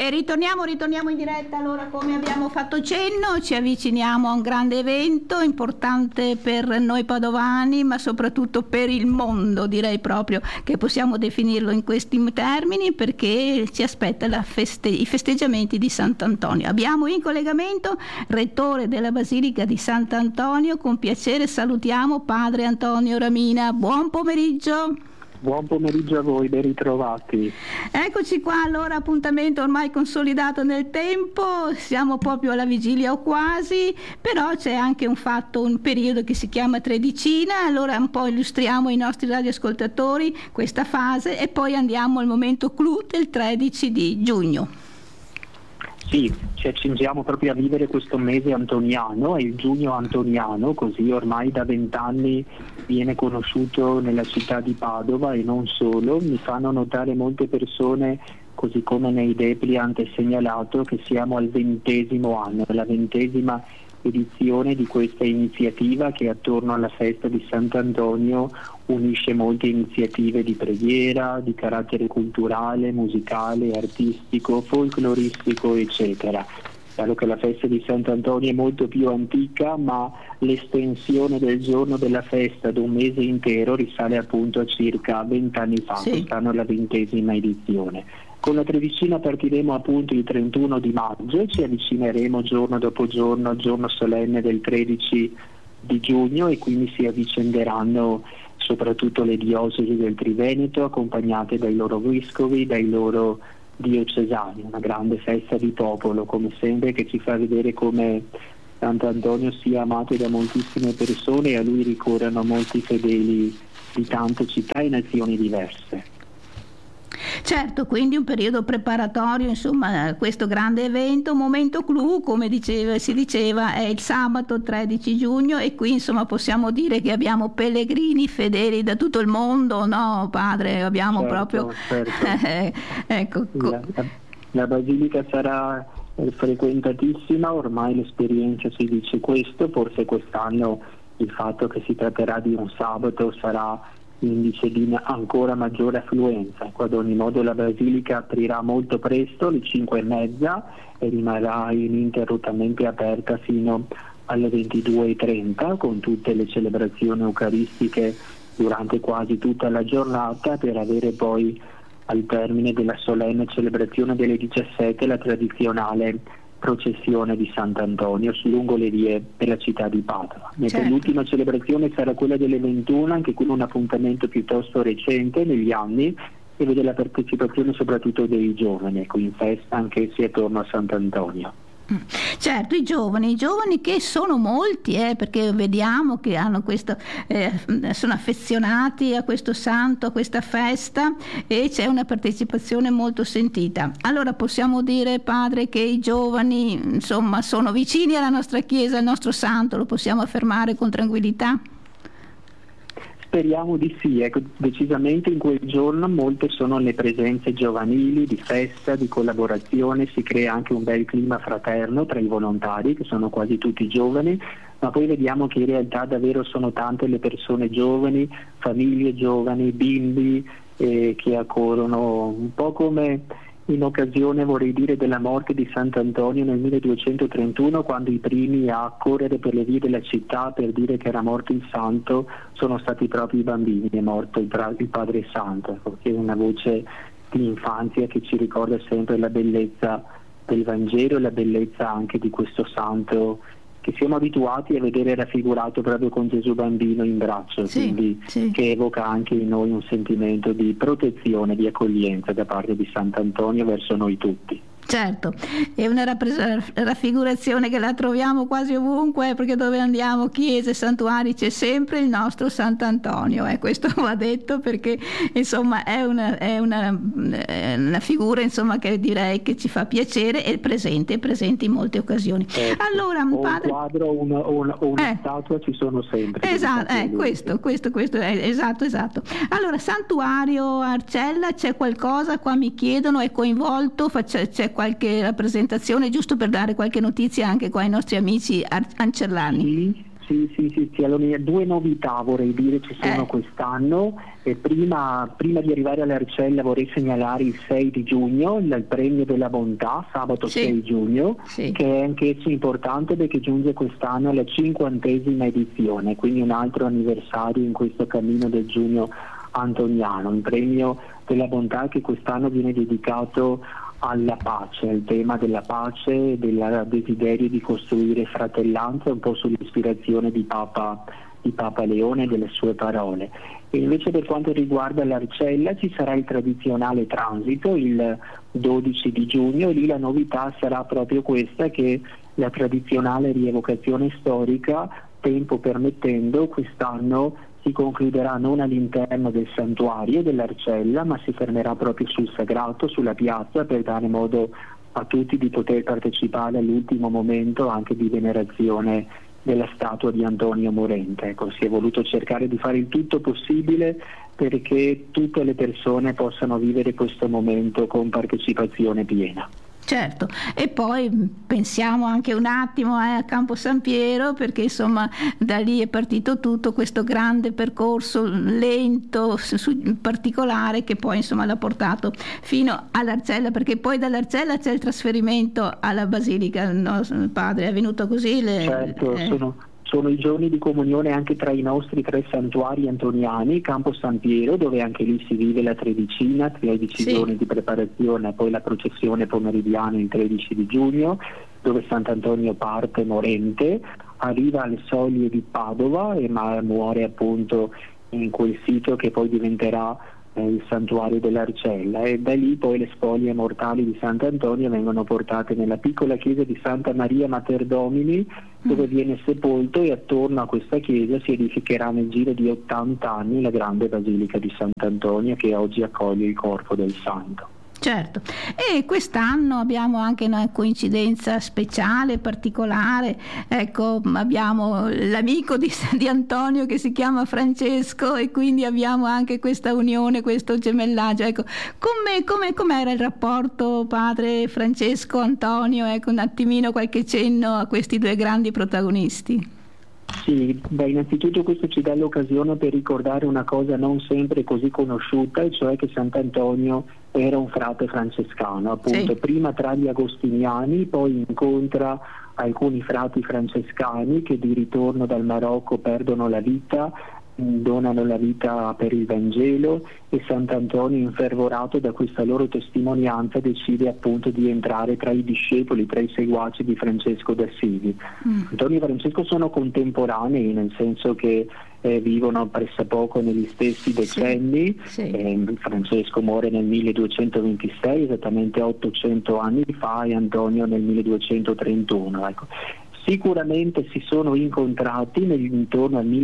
E ritorniamo in diretta. Allora, come abbiamo fatto cenno, ci avviciniamo a un grande evento importante per noi padovani, ma soprattutto per il mondo, direi proprio che possiamo definirlo in questi termini, perché ci aspetta i festeggiamenti di Sant'Antonio. Abbiamo in collegamento rettore della Basilica di Sant'Antonio. Con piacere salutiamo padre Antonio Ramina. Buon pomeriggio. Buon pomeriggio a voi, ben ritrovati. Eccoci qua, allora appuntamento ormai consolidato nel tempo, siamo proprio alla vigilia o quasi, però c'è anche un periodo che si chiama Tredicina, allora un po' illustriamo ai nostri radioascoltatori questa fase e poi andiamo al momento clou del 13 di giugno. Sì, ci accingiamo proprio a vivere questo mese antoniano, è il giugno antoniano, così ormai da 20 anni viene conosciuto nella città di Padova e non solo. Mi fanno notare molte persone, così come nei Depliant è segnalato, che siamo al 20° anno, la 20ª edizione di questa iniziativa che attorno alla festa di Sant'Antonio unisce molte iniziative di preghiera, di carattere culturale, musicale, artistico, folcloristico, eccetera. Chiaro che la festa di Sant'Antonio è molto più antica, ma l'estensione del giorno della festa ad un mese intero risale appunto a circa 20 anni fa, quest'anno è la 20ª edizione. Con la Tredicina partiremo appunto il 31 di maggio e ci avvicineremo giorno dopo giorno al giorno solenne del 13 di giugno e quindi si avvicenderanno soprattutto le diocesi del Triveneto accompagnate dai loro vescovi, dai loro diocesani, una grande festa di popolo come sempre che ci fa vedere come Sant'Antonio sia amato da moltissime persone e a lui ricorrono molti fedeli di tante città e nazioni diverse. Certo, quindi un periodo preparatorio, insomma, a questo grande evento. Momento clou, come si diceva, è il sabato 13 giugno e qui insomma possiamo dire che abbiamo pellegrini fedeli da tutto il mondo, no padre? Abbiamo certo. Ecco. La basilica sarà frequentatissima, ormai l'esperienza ci dice questo, forse quest'anno il fatto che si tratterà di un sabato sarà indice di ancora maggiore affluenza. Ad ogni modo la basilica aprirà molto presto, alle 5:30, e rimarrà ininterrottamente aperta fino alle 22:30 con tutte le celebrazioni eucaristiche durante quasi tutta la giornata, per avere poi al termine della solenne celebrazione delle 17 la tradizionale processione di Sant'Antonio lungo le vie della città di Padova. Mentre l'ultima celebrazione sarà quella delle 21, anche qui un appuntamento piuttosto recente negli anni, e vede la partecipazione soprattutto dei giovani, ecco, in festa anch'essi attorno a Sant'Antonio. Certo, i giovani che sono molti, perché vediamo che hanno sono affezionati a questo santo, a questa festa, e c'è una partecipazione molto sentita. Allora possiamo dire, padre, che i giovani insomma sono vicini alla nostra Chiesa, al nostro santo, lo possiamo affermare con tranquillità? Speriamo di sì, ecco, decisamente in quel giorno molte sono le presenze giovanili, di festa, di collaborazione, si crea anche un bel clima fraterno tra i volontari che sono quasi tutti giovani, ma poi vediamo che in realtà davvero sono tante le persone giovani, famiglie giovani, bimbi che accorrono un po' come in occasione, vorrei dire, della morte di Sant'Antonio nel 1231, quando i primi a correre per le vie della città per dire che era morto il santo sono stati proprio i bambini. È morto il padre santo, che è una voce di infanzia che ci ricorda sempre la bellezza del Vangelo e la bellezza anche di questo santo che siamo abituati a vedere raffigurato proprio con Gesù bambino in braccio, che evoca anche in noi un sentimento di protezione, di accoglienza da parte di Sant'Antonio verso noi tutti. Certo, è una raffigurazione che la troviamo quasi ovunque, perché dove andiamo, chiese, santuari, c'è sempre il nostro Sant'Antonio, questo va detto, perché insomma è una figura insomma che direi che ci fa piacere, è presente in molte occasioni. Allora, padre, un quadro o una statua ci sono sempre. Esatto, questo è esatto. Allora, Santuario Arcella, c'è qualcosa? Qua mi chiedono, è coinvolto, c'è qualche rappresentazione, giusto per dare qualche notizia anche qua ai nostri amici ancellani? Allora, due novità vorrei dire ci sono quest'anno. E prima di arrivare all'Arcella vorrei segnalare il 6 di giugno, il premio della bontà, sabato 6 giugno, che è anch'esso importante perché giunge quest'anno alla 50ª edizione, quindi un altro anniversario in questo cammino del giugno antoniano, un premio della bontà che quest'anno viene dedicato alla pace, al tema della pace e del desiderio di costruire fratellanza, un po' sull'ispirazione di Papa Leone e delle sue parole. E invece per quanto riguarda l'Arcella ci sarà il tradizionale transito il 12 di giugno, e lì la novità sarà proprio questa, che la tradizionale rievocazione storica, tempo permettendo, quest'anno si concluderà non all'interno del santuario dell'Arcella, ma si fermerà proprio sul sagrato, sulla piazza, per dare modo a tutti di poter partecipare all'ultimo momento anche di venerazione della statua di Antonio Morente. Ecco, si è voluto cercare di fare il tutto possibile perché tutte le persone possano vivere questo momento con partecipazione piena. Certo, e poi pensiamo anche un attimo a Campo San Piero, perché insomma da lì è partito tutto questo grande percorso lento, particolare, che poi insomma l'ha portato fino all'Arcella, perché poi dall'Arcella c'è il trasferimento alla Basilica, no, padre? È venuto così? Certo, sono i giorni di comunione anche tra i nostri 3 santuari antoniani, Campo San Piero, dove anche lì si vive la tredicina, 13 giorni di preparazione, e poi la processione pomeridiana il 13 di giugno, dove Sant'Antonio parte morente, arriva alle soglie di Padova e muore appunto in quel sito che poi diventerà il santuario dell'Arcella, e da lì poi le spoglie mortali di Sant'Antonio vengono portate nella piccola chiesa di Santa Maria Mater Domini, dove viene sepolto, e attorno a questa chiesa si edificherà nel giro di 80 anni la grande basilica di Sant'Antonio, che oggi accoglie il corpo del santo. Certo, e quest'anno abbiamo anche una coincidenza speciale, particolare. Ecco, abbiamo l'amico di Antonio che si chiama Francesco, e quindi abbiamo anche questa unione, questo gemellaggio. Ecco, com'era il rapporto padre Francesco-Antonio? Ecco, un attimino qualche cenno a questi due grandi protagonisti. Sì, innanzitutto questo ci dà l'occasione per ricordare una cosa non sempre così conosciuta, e cioè che Sant'Antonio era un frate francescano, appunto, prima tra gli agostiniani, poi incontra alcuni frati francescani che di ritorno dal Marocco perdono la vita, donano la vita per il Vangelo, e Sant'Antonio, infervorato da questa loro testimonianza, decide appunto di entrare tra i discepoli, tra i seguaci di Francesco d'Assisi. Antonio e Francesco sono contemporanei, nel senso che vivono pressappoco negli stessi decenni. Francesco muore nel 1226, esattamente 800 anni fa, e Antonio nel 1231. Ecco. Sicuramente si sono incontrati intorno al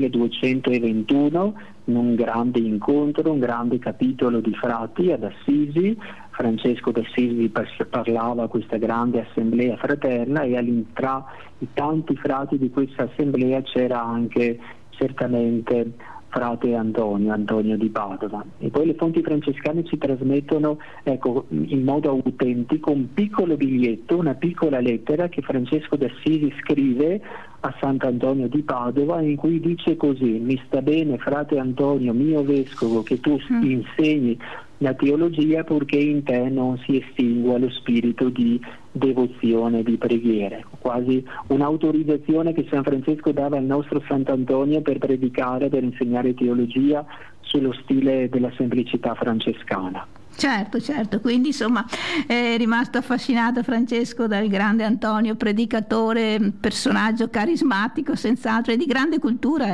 1221 in un grande incontro, un grande capitolo di frati ad Assisi. Francesco d'Assisi parlava a questa grande assemblea fraterna, e tra i tanti frati di questa assemblea c'era anche certamente frate Antonio di Padova. E poi le fonti francescane ci trasmettono, ecco, in modo autentico un piccolo biglietto, una piccola lettera che Francesco d'Assisi scrive a Sant'Antonio di Padova, in cui dice così: mi sta bene, frate Antonio, mio vescovo, che tu insegni la teologia, purché in te non si estingua lo spirito di devozione, di preghiera. Quasi un'autorizzazione che San Francesco dava al nostro Sant'Antonio per predicare, per insegnare teologia sullo stile della semplicità francescana. Certo, quindi insomma è rimasto affascinato Francesco dal grande Antonio, predicatore, personaggio carismatico senz'altro, e di grande cultura,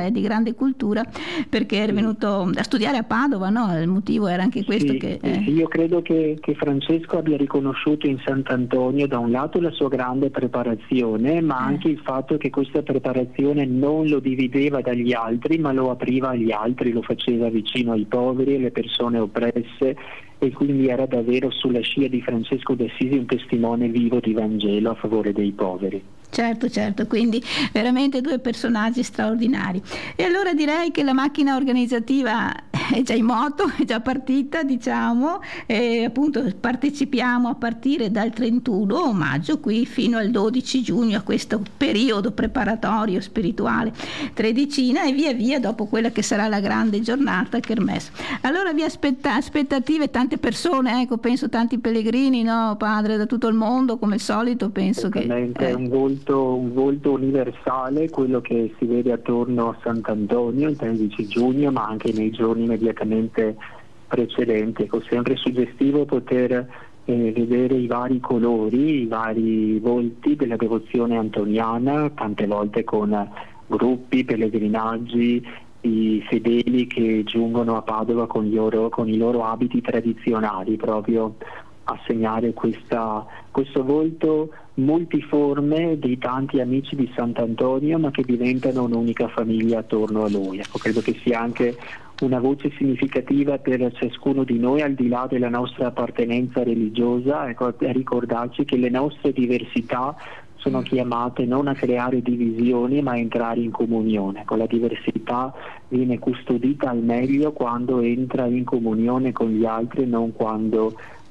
perché è venuto a studiare a Padova, no? Il motivo era anche questo. Io credo che Francesco abbia riconosciuto in Sant'Antonio da un lato la sua grande preparazione, ma anche il fatto che questa preparazione non lo divideva dagli altri, ma lo apriva agli altri, lo faceva vicino ai poveri, alle persone oppresse, e quindi era davvero sulla scia di Francesco d'Assisi un testimone vivo di Vangelo a favore dei poveri. Certo, certo, quindi veramente due personaggi straordinari. E allora direi che la macchina organizzativa è già in moto, è già partita, diciamo, e appunto partecipiamo a partire dal 31 maggio qui fino al 12 giugno a questo periodo preparatorio spirituale tredicina e via via dopo quella che sarà la grande giornata Kermesse. Allora vi aspettative, tante persone, ecco, penso tanti pellegrini, no, padre, da tutto il mondo, come al solito, penso che... È un volto universale, quello che si vede attorno a Sant'Antonio il 13 giugno, ma anche nei giorni immediatamente precedenti. Ecco, sempre suggestivo poter vedere i vari colori, i vari volti della devozione antoniana, tante volte con gruppi, pellegrinaggi, i fedeli che giungono a Padova con i loro abiti tradizionali, proprio a segnare questo volto multiforme dei tanti amici di Sant'Antonio, ma che diventano un'unica famiglia attorno a lui. Ecco, credo che sia anche una voce significativa per ciascuno di noi, al di là della nostra appartenenza religiosa, ecco, a ricordarci che le nostre diversità sono chiamate non a creare divisioni ma a entrare in comunione. Ecco, la diversità viene custodita al meglio quando entra in comunione con gli altri, non quando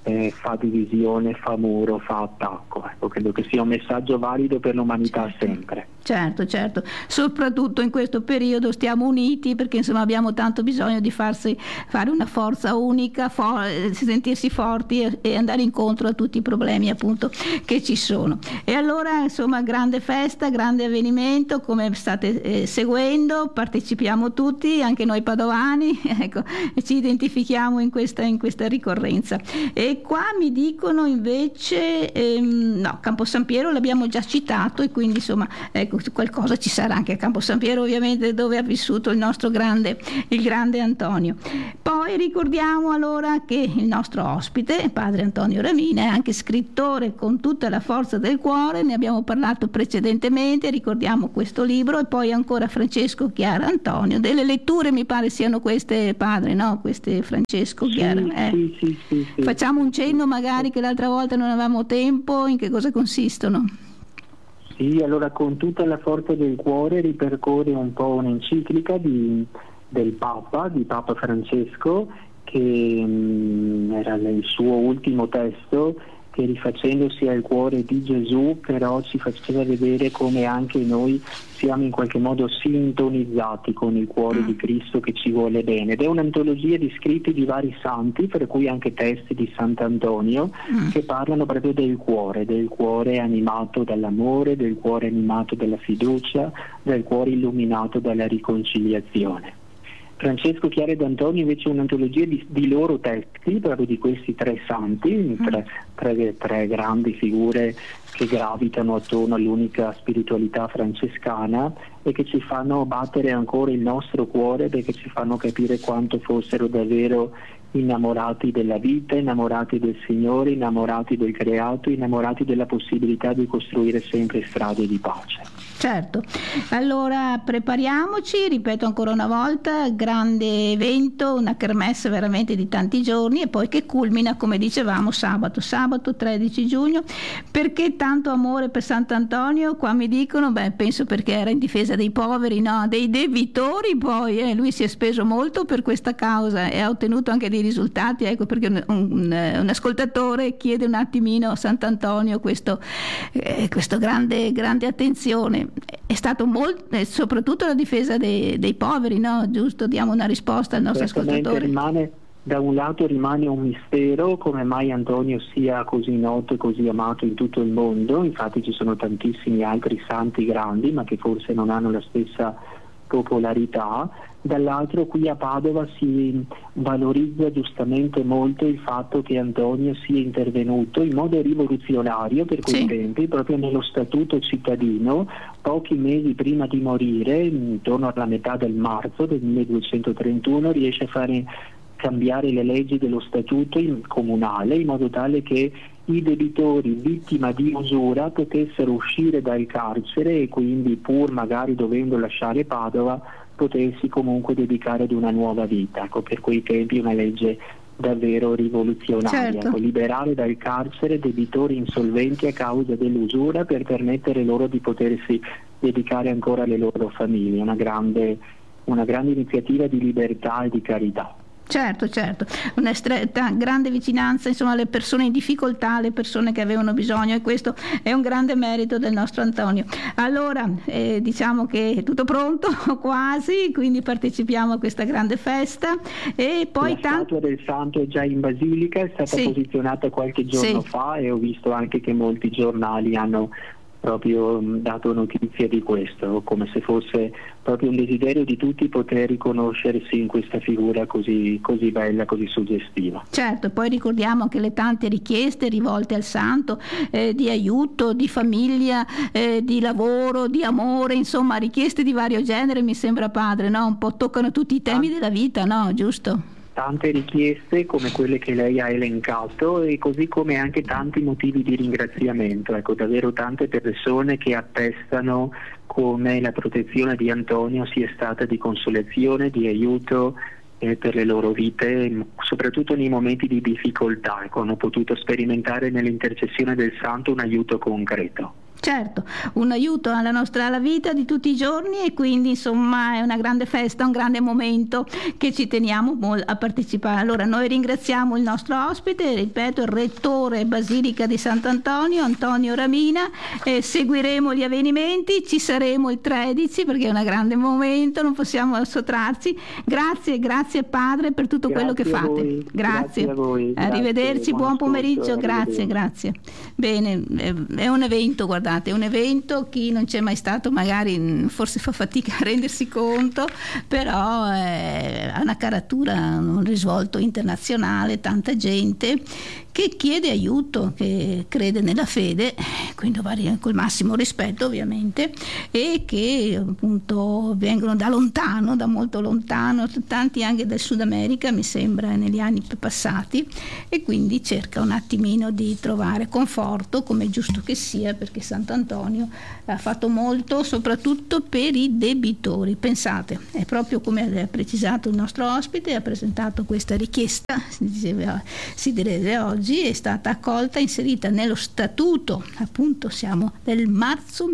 fa divisione, fa muro, fa attacco. Ecco, credo che sia un messaggio valido per l'umanità sempre. Certo, certo, soprattutto in questo periodo stiamo uniti perché insomma abbiamo tanto bisogno di fare una forza unica, sentirsi forti e andare incontro a tutti i problemi appunto che ci sono. E allora insomma grande festa, grande avvenimento, come state seguendo, partecipiamo tutti, anche noi padovani, ecco, e ci identifichiamo in questa ricorrenza. E qua mi dicono invece no, Campo San Piero l'abbiamo già citato e quindi insomma ecco, qualcosa ci sarà anche a Campo San Piero, ovviamente, dove ha vissuto il grande Antonio. Poi ricordiamo allora che il nostro ospite, padre Antonio Ramina, è anche scrittore con tutta la forza del cuore, ne abbiamo parlato precedentemente, ricordiamo questo libro, e poi ancora Francesco Chiara Antonio. Delle letture mi pare siano queste, padre, no? Queste Francesco Chiara. Sì. Facciamo un cenno magari, che l'altra volta non avevamo tempo, in che cosa consistono? Sì, allora con tutta la forza del cuore ripercorre un po' un'enciclica di Papa Francesco, che era il suo ultimo testo, che rifacendosi al cuore di Gesù però ci faceva vedere come anche noi siamo in qualche modo sintonizzati con il cuore di Cristo che ci vuole bene. Ed è un'antologia di scritti di vari santi, per cui anche testi di Sant'Antonio, che parlano proprio del cuore animato dall'amore, del cuore animato dalla fiducia, del cuore illuminato dalla riconciliazione. Francesco Chiara ed Antonio invece un'antologia di loro testi, proprio di questi tre santi, tre grandi figure che gravitano attorno all'unica spiritualità francescana e che ci fanno battere ancora il nostro cuore, perché ci fanno capire quanto fossero davvero innamorati della vita, innamorati del Signore, innamorati del creato, innamorati della possibilità di costruire sempre strade di pace. Certo, allora prepariamoci, ripeto ancora una volta, grande evento, una kermesse veramente di tanti giorni e poi che culmina, come dicevamo, sabato 13 giugno. Perché tanto amore per Sant'Antonio? Qua mi dicono, penso perché era in difesa dei poveri, no, dei debitori, poi lui si è speso molto per questa causa e ha ottenuto anche dei risultati, ecco perché un ascoltatore chiede un attimino a Sant'Antonio questo grande attenzione. È stato soprattutto la difesa dei poveri, no? Giusto? Diamo una risposta al nostro ascoltatore. Da un lato rimane un mistero come mai Antonio sia così noto e così amato in tutto il mondo, infatti ci sono tantissimi altri santi grandi ma che forse non hanno la stessa popolarità. Dall'altro qui a Padova si valorizza giustamente molto il fatto che Antonio sia intervenuto in modo rivoluzionario per quei tempi, proprio nello statuto cittadino, pochi mesi prima di morire, intorno alla metà del marzo del 1231, riesce a fare cambiare le leggi dello statuto comunale in modo tale che i debitori vittima di usura potessero uscire dal carcere e quindi, pur magari dovendo lasciare Padova, potersi comunque dedicare ad una nuova vita. Ecco, per quei tempi una legge davvero rivoluzionaria. Certo. Ecco, liberare dal carcere debitori insolventi a causa dell'usura per permettere loro di potersi dedicare ancora alle loro famiglie, una grande iniziativa di libertà e di carità. Certo, una grande vicinanza, insomma, alle persone in difficoltà, alle persone che avevano bisogno, e questo è un grande merito del nostro Antonio. Allora, diciamo che è tutto pronto, quasi, quindi partecipiamo a questa grande festa. E poi la statua del santo è già in basilica, è stata posizionata qualche giorno fa, e ho visto anche che molti giornali hanno proprio dato notizia di questo, come se fosse proprio un desiderio di tutti poter riconoscersi in questa figura così bella, così suggestiva. Certo, poi ricordiamo anche le tante richieste rivolte al santo, di aiuto, di famiglia, di lavoro, di amore, insomma richieste di vario genere, mi sembra, padre, no? Un po' toccano tutti i temi della vita, no? Giusto? Tante richieste come quelle che lei ha elencato, e così come anche tanti motivi di ringraziamento. Ecco, davvero tante persone che attestano come la protezione di Antonio sia stata di consolazione, di aiuto per le loro vite, soprattutto nei momenti di difficoltà. Ecco, hanno potuto sperimentare nell'intercessione del santo un aiuto concreto. Certo, un aiuto alla vita di tutti i giorni, e quindi insomma è una grande festa, un grande momento che ci teniamo a partecipare. Allora noi ringraziamo il nostro ospite, ripeto, il rettore Basilica di Sant'Antonio, Antonio Ramina, seguiremo gli avvenimenti, ci saremo il 13 perché è un grande momento, non possiamo sottrarci. Grazie padre per tutto quello che fate. Grazie a voi. Arrivederci, buon pomeriggio, grazie. Bene, è un evento, guardate, è un evento, chi non c'è mai stato magari forse fa fatica a rendersi conto, però ha una caratura, un risvolto internazionale, tanta gente che chiede aiuto, che crede nella fede, quindi col massimo rispetto ovviamente, e che appunto vengono da lontano, da molto lontano, tanti anche del Sud America mi sembra negli anni passati, e quindi cerca un attimino di trovare conforto, come è giusto che sia, perché Sant'Antonio ha fatto molto soprattutto per i debitori. Pensate, è proprio come ha precisato il nostro ospite, ha presentato questa richiesta, si direbbe oggi, è stata accolta, inserita nello statuto, appunto siamo del marzo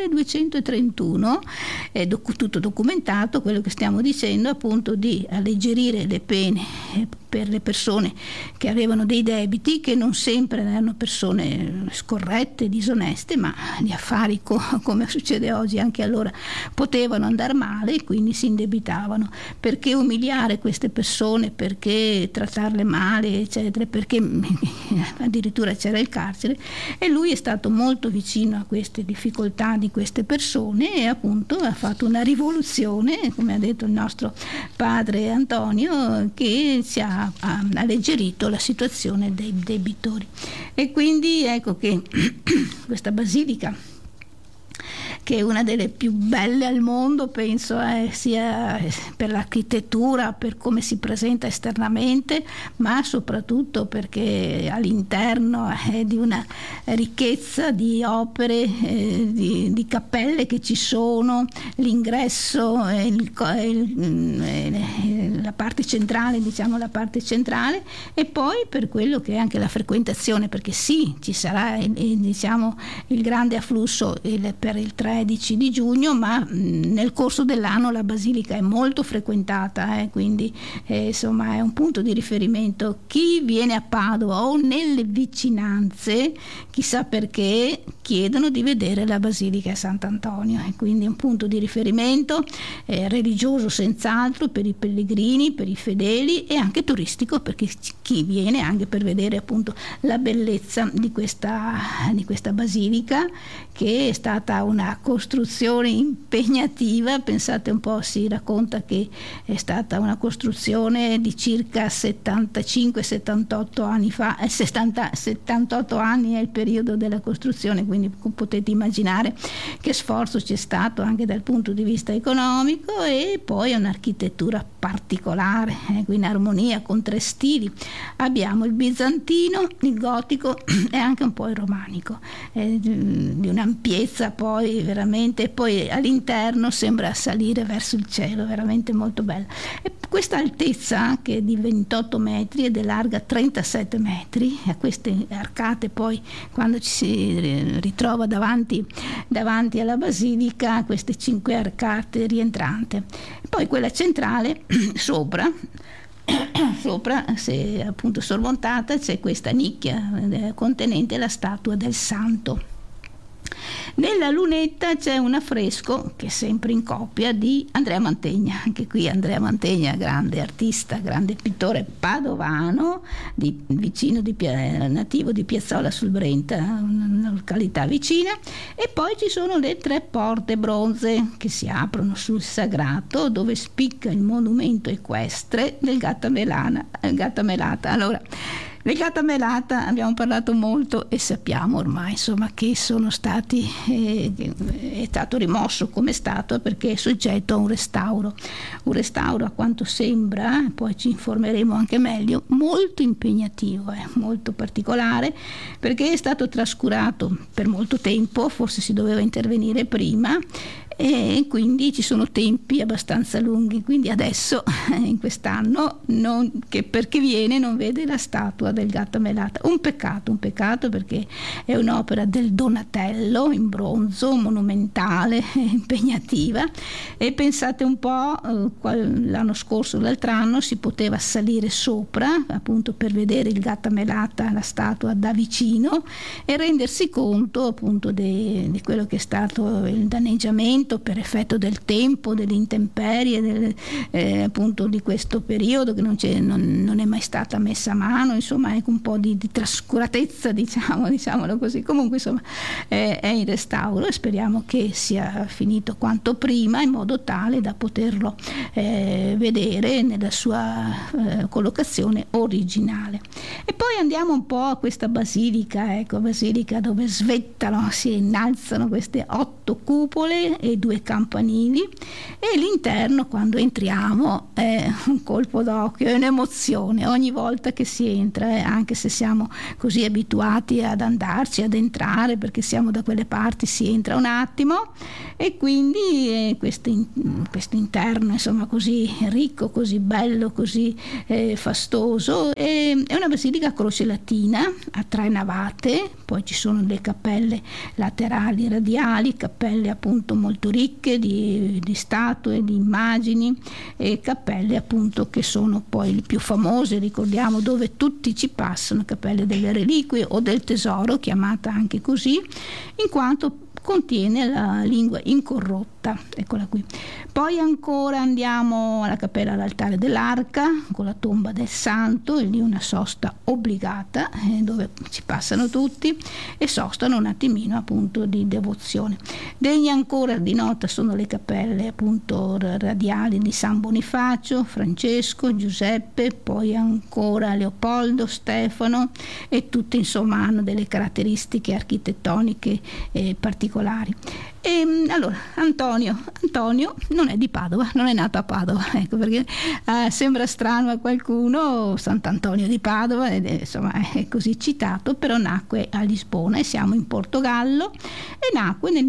1231, è tutto documentato quello che stiamo dicendo, appunto di alleggerire le pene per le persone che avevano dei debiti, che non sempre erano persone scorrette, disoneste, ma gli affari come succede oggi anche allora potevano andare male, e quindi si indebitavano. Perché umiliare queste persone, perché trattarle male, eccetera, perché addirittura c'era il carcere, e lui è stato molto vicino a queste difficoltà di queste persone, e appunto ha fatto una rivoluzione, come ha detto il nostro padre Antonio, che ci ha alleggerito la situazione dei debitori. E quindi ecco che questa basilica, che è una delle più belle al mondo, penso, sia per l'architettura, per come si presenta esternamente, ma soprattutto perché all'interno è di una ricchezza di opere, di cappelle che ci sono, l'ingresso, la parte centrale, diciamo la parte centrale, e poi per quello che è anche la frequentazione, perché sì, ci sarà diciamo il grande afflusso per il 13 di giugno, ma nel corso dell'anno la basilica è molto frequentata, quindi insomma è un punto di riferimento. Chi viene a Padova o nelle vicinanze, chissà perché, chiedono di vedere la basilica a Sant'Antonio, e quindi è un punto di riferimento religioso senz'altro per i pellegrini, per i fedeli, e anche turistico, perché chi viene anche per vedere appunto la bellezza di questa basilica, che è stata una costruzione impegnativa. Pensate un po', si racconta che è stata una costruzione di circa 75-78 anni fa, 78 anni è il periodo della costruzione, quindi potete immaginare che sforzo c'è stato anche dal punto di vista economico, e poi un'architettura particolare particolare, in armonia con 3 stili. Abbiamo il bizantino, il gotico e anche un po' il romanico, di un'ampiezza poi veramente, poi all'interno sembra salire verso il cielo, veramente molto bella. E questa altezza, che è di 28 metri ed è larga 37 metri, a queste arcate poi quando ci si ritrova davanti alla basilica, queste 5 arcate rientranti. Poi quella centrale sopra, se appunto sormontata, c'è questa nicchia contenente la statua del santo. Nella lunetta c'è un affresco che è sempre in copia di Andrea Mantegna. Anche qui Andrea Mantegna, grande artista, grande pittore padovano, nativo di Piazzola sul Brenta, una località vicina. E poi ci sono le 3 porte bronze che si aprono sul sagrato, dove spicca il monumento equestre del Gattamelata. Allora, del Gattamelata abbiamo parlato molto e sappiamo ormai insomma che è stato rimosso come statua perché è soggetto a un restauro a quanto sembra, poi ci informeremo anche meglio, molto impegnativo, molto particolare, perché è stato trascurato per molto tempo, forse si doveva intervenire prima, e quindi ci sono tempi abbastanza lunghi, quindi adesso in quest'anno perché viene non vede la statua del Gattamelata. Un peccato perché è un'opera del Donatello in bronzo, monumentale, impegnativa, e pensate un po', l'anno scorso, l'altro anno si poteva salire sopra appunto per vedere il Gattamelata, la statua da vicino, e rendersi conto appunto di quello che è stato il danneggiamento per effetto del tempo, delle intemperie, appunto di questo periodo che non è mai stata messa a mano, insomma anche un po' di trascuratezza, diciamolo così. Comunque insomma è in restauro e speriamo che sia finito quanto prima, in modo tale da poterlo vedere nella sua collocazione originale. E poi andiamo un po' a questa basilica dove svettano, si innalzano queste 8 cupole e 2 campanili, e l'interno, quando entriamo, è un colpo d'occhio, è un'emozione ogni volta che si entra, anche se siamo così abituati ad entrare perché siamo da quelle parti, si entra un attimo, e quindi questo interno insomma così ricco, così bello, così fastoso. È una basilica a croce latina a 3 navate, poi ci sono le cappelle laterali radiali, cappelle appunto molto ricche di statue, di immagini, e cappelle appunto che sono poi le più famose, ricordiamo, dove tutti ci passano, cappelle delle reliquie o del tesoro, chiamata anche così, in quanto contiene la lingua incorrotta, eccola qui. Poi ancora andiamo alla cappella all'altare dell'Arca con la tomba del santo, e lì una sosta obbligata dove ci passano tutti e sostano un attimino appunto di devozione. Degne ancora di nota sono le cappelle appunto radiali di San Bonifacio, Francesco, Giuseppe, poi ancora Leopoldo, Stefano, e tutte insomma hanno delle caratteristiche architettoniche particolari. E allora Antonio non è di Padova, non è nato a Padova, ecco perché sembra strano a qualcuno, Sant'Antonio di Padova, insomma è così citato, però nacque a Lisbona, e siamo in Portogallo, e nacque nel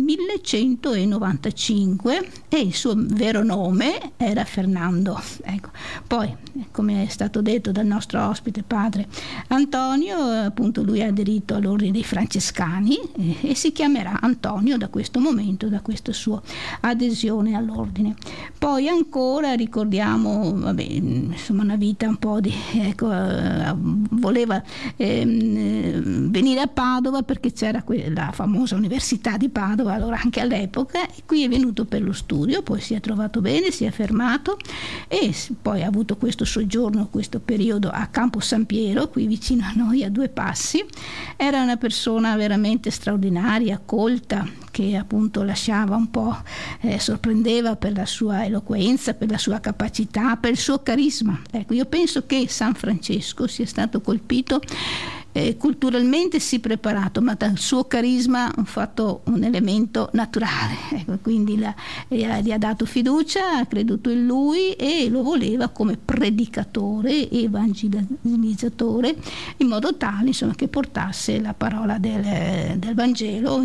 1195 e il suo vero nome era Fernando, ecco. Poi, come è stato detto dal nostro ospite padre Antonio, appunto lui ha aderito all'ordine dei Francescani e si chiamerà Antonio da questo momento, da questa sua adesione all'ordine. Poi ancora ricordiamo, insomma, una vita un po' voleva venire a Padova perché c'era la famosa Università di Padova, allora anche all'epoca, e qui è venuto per lo studio, poi si è trovato bene, si è fermato, e poi ha avuto questo soggiorno, questo periodo a Campo San Piero, qui vicino a noi, a 2 passi. Era una persona veramente straordinaria, colta, che appunto lasciava un po', sorprendeva per la sua eloquenza, per la sua capacità, per il suo carisma. Ecco, io penso che San Francesco sia stato colpito culturalmente sì preparato, ma dal suo carisma ha fatto un elemento naturale, ecco, quindi gli ha dato fiducia, ha creduto in lui e lo voleva come predicatore, evangelizzatore, in modo tale, insomma, che portasse la parola del Vangelo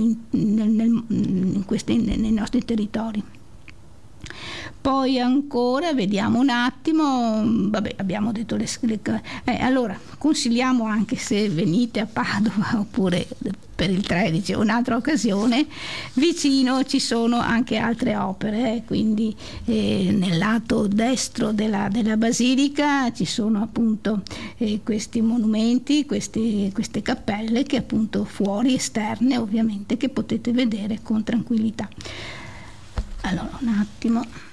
nei nostri territori. Poi ancora vediamo un attimo, vabbè, abbiamo detto allora consigliamo, anche se venite a Padova oppure per il 13 o un'altra occasione, vicino ci sono anche altre opere, quindi nel lato destro della basilica ci sono appunto questi monumenti, queste cappelle che appunto fuori, esterne ovviamente, che potete vedere con tranquillità. Allora un attimo.